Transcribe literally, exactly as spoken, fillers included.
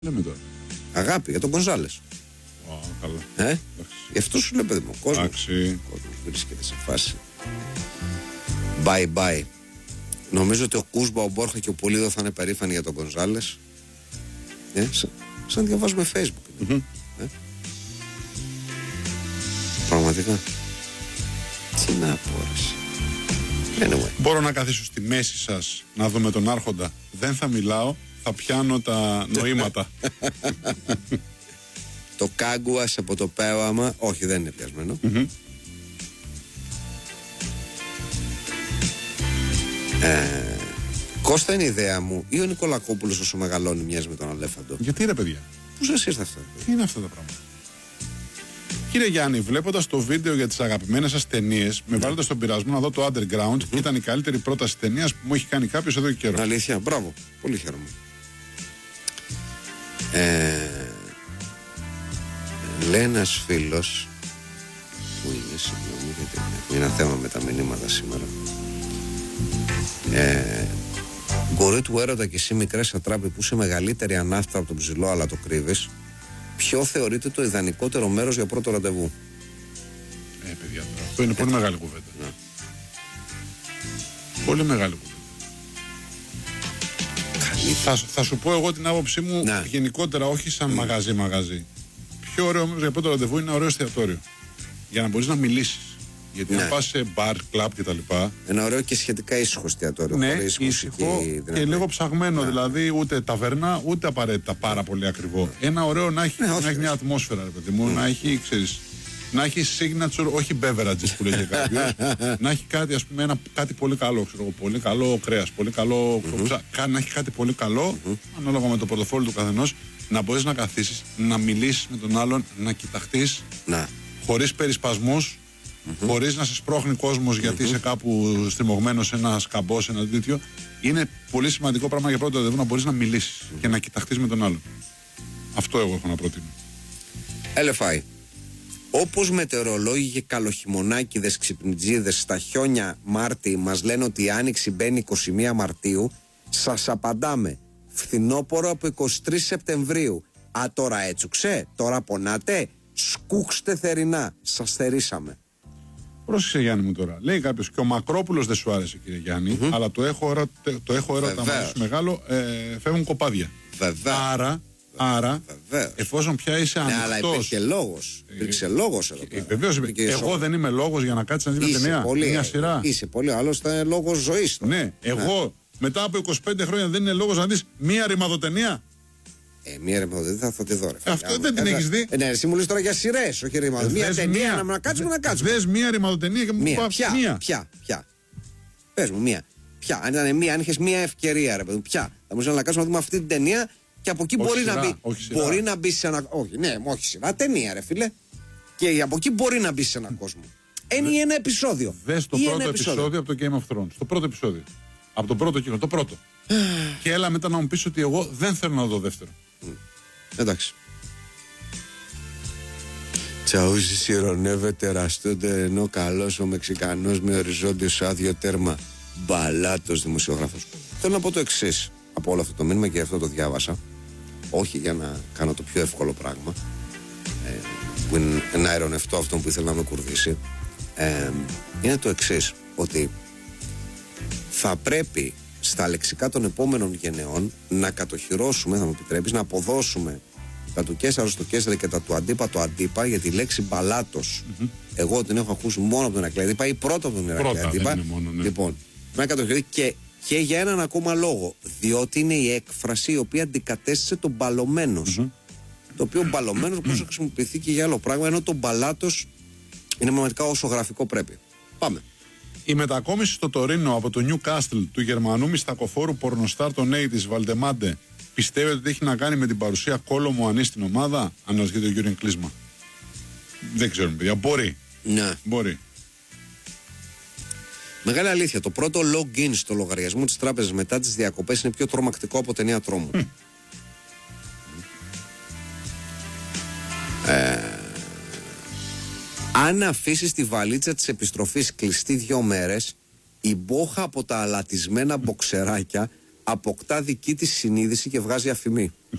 Λέμε τώρα. Αγάπη για τον Γκονζάλες. Ω, καλά. Ε? Γι' αυτό σου λέω, παιδί μου. Ο κόσμος, κόσμος βρίσκεται σε φάση. Bye bye. Νομίζω ότι ο Κούσμπα, ο Μπόρχα και ο Πολίδο θα είναι περήφανοι για τον Γκονζάλες. Ε? Σαν, σαν διαβάζουμε Facebook. Mm-hmm. Ε? Πραγματικά. Τι να πω, ρε. Anyway. Μπορώ να καθίσω στη μέση σας να δούμε τον Άρχοντα. Δεν θα μιλάω, θα πιάνω τα νοήματα. Το κάγκουας από το πέωαμα. Όχι, δεν είναι πιασμένο. Mm-hmm. ε, Κώστα, είναι η ιδέα μου ή ο Νικολακόπουλος όσο μεγαλώνει μοιάζει με τον Αλέφαντο? Γιατί ρε παιδιά, Πού σας ήρθε αυτό? τι είναι αυτά τα πράγματα? Κύριε Γιάννη, βλέποντας το βίντεο για τις αγαπημένες σας ταινίες, με βάλετε στον πειρασμό να δω το Underground. Mm-hmm. Ήταν η καλύτερη πρόταση ταινίας που μου έχει κάνει κάποιος εδώ και καιρό. Αλήθεια, μπράβο, πολύ χαίρομαι. ε, Λέει ένας φίλος που είναι, συγγνώμη, γιατί είναι ένα θέμα με τα μηνύματα σήμερα. ε, Γκορί του έρωτα και εσύ μικρέ ατράπη που είσαι μεγαλύτερη ανάφτα από τον ψηλό αλλά το κρύβεις, ποιο θεωρείται το ιδανικότερο μέρος για πρώτο ραντεβού? Ε, παιδιά, αυτό είναι πολύ μεγάλη κουβέντα. Ναι. Πολύ μεγάλη κουβέντα. Θα, θα σου πω εγώ την άποψή μου, ναι, γενικότερα, όχι σαν μαγαζί μαγαζί. Πιο ωραίο μέρος για πρώτο ραντεβού είναι ένα ωραίο εστιατόριο. Για να μπορείς να μιλήσεις. Γιατί ναι, αν πας σε μπαρ, κλαμπ κτλ. Ένα ωραίο και σχετικά ήσυχο εστιατόριο. Ναι, χωρίς ήσυχο μουσική, και λίγο ψαγμένο. Ναι. Δηλαδή ούτε ταβέρνα, ούτε απαραίτητα πάρα πολύ ακριβό. Ναι. Ένα ωραίο να έχει, ναι, να έχει μια ατμόσφαιρα, ρε παιδί μου, mm. να έχει, ξέρεις, να έχει signature, όχι beverages που λέγεται κάποιος. Να έχει κάτι, ας πούμε, ένα, κάτι πολύ καλό, ξέρω, πολύ καλό κρέας, πολύ καλό, mm-hmm. ξα, να έχει κάτι πολύ καλό, mm-hmm. ανάλογα με το πορτοφόλι του καθενός, να μπορείς να καθίσεις, να μιλήσεις με τον άλλον, να κοιταχτείς, να, χωρίς περισπασμούς, mm-hmm. χωρίς να σε σπρώχνει κόσμος γιατί mm-hmm. είσαι κάπου στριμωγμένος σε ένα σκαμπό, σε ένα τέτοιο. Είναι πολύ σημαντικό πράγμα για πρώτο ραντεβού να μπορείς να μιλήσεις mm-hmm. και να κοιταχτείς με τον άλλον. Αυτό εγώ έχω να προτείνω. Ελεφάι. Όπως μετεωρολόγοι και καλοχειμωνάκηδες ξυπνητζίδες στα χιόνια Μάρτι μας λένε ότι η άνοιξη μπαίνει είκοσι μία Μαρτίου, σας απαντάμε φθινόπορο από είκοσι τρεις Σεπτεμβρίου. Α, τώρα έτσουξε, τώρα πονάτε, σκούξτε θερινά, σας θερήσαμε. Πρόσεξε, Γιάννη μου, τώρα. Λέει κάποιος και ο Μακρόπουλος δεν σου άρεσε, κύριε Γιάννη, mm-hmm. αλλά το έχω ώρα, το έχω έρωτα μαζί σου μεγάλο, ε, φεύγουν κοπάδια. Βεβαίως. Άρα, άρα Βεβαίως. εφόσον πια είσαι ανοιχτός. Ναι, αλλά υπήρχε λόγος. Υπήρξε λόγος εδώ πέρα. Βεβαίως. Εγώ δεν είμαι λόγος για να κάτσεις να δεις μια ταινία, πολύ, μια σειρά. Είσαι πολύ, άλλωστε είναι λόγος ζωής. Τώρα. Ναι, εγώ ναι. μετά από είκοσι πέντε χρόνια δεν είναι λόγος να δεις μια ρημαδοτενία. Ε, μία ρημαδοτενία θα τη δω, ρε. Αυτό δεν την έχεις δει. Ε, ναι, εσύ μου λες τώρα για σειρές, όχι ρημαδοτενία. Μία ταινία να κάτσουμε να κάτσουμε. Δες μία ρημαδοτενία και μου μία. Πά, ποια, μία. Ποια, ποια. Πες μου μία. Ποια, αν ήταν μία, αν είχες μία ευκαιρία, ρε παιδί, ποια. Θα μου να κάτσουμε να δούμε αυτή την ταινία και από εκεί όχι μπορεί σειρά, να μπει. Μπορεί να μπει σε ένα. Όχι, ναι, όχι σειρά, ταινία, ρε φίλε. Και από εκεί μπορεί να μπει σε έναν κόσμο. Είναι ή ένα επεισόδιο. Δες το πρώτο επεισόδιο από το Game of Thrones. Το πρώτο επεισόδιο. Από το πρώτο κύριο, το πρώτο. Και έλα μετά να μου πεις ότι εγώ δεν θέλω να δω δεύτερο. Mm. Εντάξει. Τσαούζης ηρωνεύεται, ραστούνται, ενώ καλός ο Μεξικανός με οριζόντιο άδειο τέρμα. Μπαλάτος δημοσιογράφος. Θέλω να πω το εξής από όλο αυτό το μήνυμα και αυτό το διάβασα. Όχι για να κάνω το πιο εύκολο πράγμα, ε, που είναι να ειρωνευτώ αυτόν που ήθελε να με κουρδίσει. Ε, είναι το εξής, ότι θα πρέπει στα λεξικά των επόμενων γενεών να κατοχυρώσουμε, θα μου επιτρέπεις, να αποδώσουμε τα του Κέσσαρο στο Κέσσαρο και τα του Αντίπα το Αντίπα, για τη λέξη μπαλάτος. Mm-hmm. Εγώ την έχω ακούσει μόνο από τον Ηρακλή Αντίπα ή πρώτα από τον Ηρακλή Αντίπα. Ναι. Λοιπόν, να κατοχυρώσουμε και, και για έναν ακόμα λόγο. Διότι είναι η έκφραση η οποία αντικατέστησε τον μπαλωμένος. Mm-hmm. Το οποίο μπαλωμένος μπορεί να χρησιμοποιηθεί και για άλλο πράγμα, ενώ το μπαλάτος είναι πραγματικά όσο γραφικό πρέπει. Πάμε. Η μετακόμιση στο Τωρίνο από το Newcastle του Γερμανού μιστακοφόρου πορνοστάρ των ογδόντα Βαλτεμάντε, πιστεύετε ότι έχει να κάνει με την παρουσία Κόλο Μουανί στην ομάδα? Αναρωτιέται ο Γιούριν Κλίσμα. Δεν ξέρουμε, παιδιά. Μπορεί. Ναι. Μπορεί. Μεγάλη αλήθεια. Το πρώτο login στο λογαριασμό της τράπεζας μετά τις διακοπές είναι πιο τρομακτικό από ταινία τρόμου. Mm. Ε, αν αφήσεις τη βαλίτσα της επιστροφής κλειστή δύο μέρες, η μπόχα από τα αλατισμένα μποξεράκια αποκτά δική της συνείδηση και βγάζει αφημί.